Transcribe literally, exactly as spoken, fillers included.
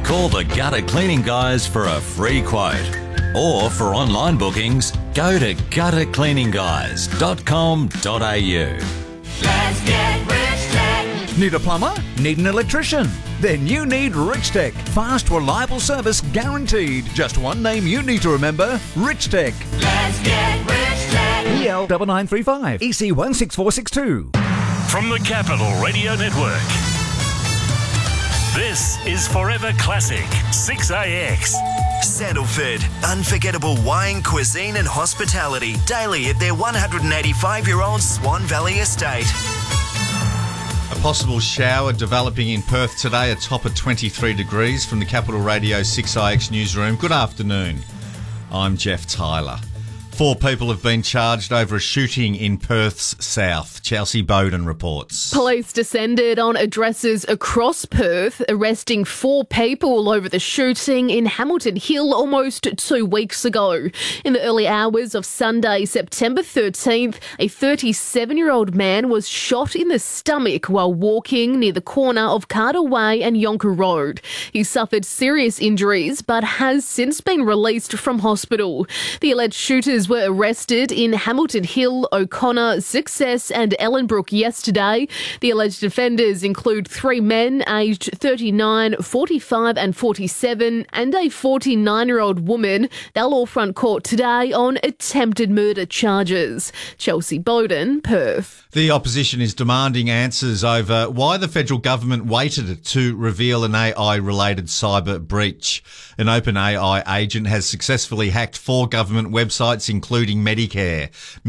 Call the Gutter Cleaning Guys for a free quote. Or for online bookings, go to gutter cleaning guys dot com dot a u. Let's get Rich Tech. Need a plumber? Need an electrician? Then you need Rich Tech. Fast, reliable service guaranteed. Just one name you need to remember, Rich Tech. Let's get Rich Tech. E L nine nine three five, E C one six four six two. From the Capital Radio Network, this is Forever Classic six A X. Sandalford, unforgettable wine, cuisine and hospitality daily at their one hundred eighty-five-year-old Swan Valley estate. A possible shower developing in Perth today, a top of twenty-three degrees from the Capital Radio six I X newsroom. Good afternoon. I'm Jeff Tyler. Four people have been charged over a shooting in Perth's south. Chelsea Bowden reports. Police descended on addresses across Perth, arresting four people over the shooting in Hamilton Hill almost two weeks ago. In the early hours of Sunday, September thirteenth, a thirty-seven-year-old man was shot in the stomach while walking near the corner of Carter Way and Yonker Road. He suffered serious injuries but has since been released from hospital. The alleged shooters were arrested in Hamilton Hill, O'Connor, Success and Ellenbrook yesterday. The alleged offenders include three men aged thirty-nine, forty-five and forty-seven and a forty-nine-year-old woman. They'll all front court today on attempted murder charges. Chelsea Bowden, Perth. The opposition is demanding answers over why the federal government waited to reveal an A I-related cyber breach. An open A I agent has successfully hacked four government websites, including Medicare.